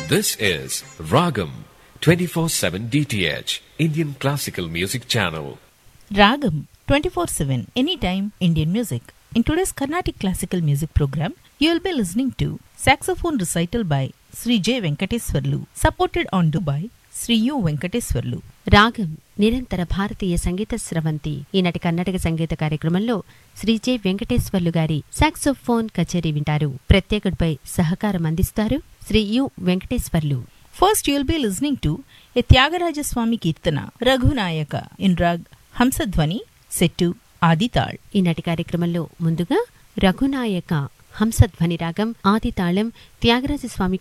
This is Ragam 24/7 DTH Indian Classical Music Channel. Ragam 24/7 Anytime Indian Music. In today's Carnatic Classical Music program, you will be listening to saxophone recital by Sri J. Venkateswarlu, supported on by Sri U. Venkateswarlu. రాగం నిరంతర భారతీయ సంగీత స్రవంతి. ఈనాటి కర్ణాటక సంగీత కార్యక్రమంలో Shri J Venkateswarlu గారి saxophone కచేరీ వింటారు. ప్రత్యేకుడిపై సహకారం అందిస్తారు Shri you Venkateswarlu. First, you will be listening to a Tyagaraja Swami Kirtana, Raghunayaka, in rag Hamsadhwani, set to Adital. ఈనాటి కార్యక్రమంలో ముందుగా రఘునాయక హంసధ్వని రాగం ఆదితాళం త్యాగరాజస్వామి